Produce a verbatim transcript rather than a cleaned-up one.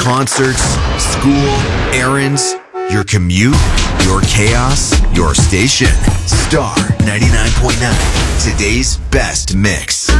concerts, school, errands, your commute, your chaos, your station. Star ninety-nine point nine, today's best mix.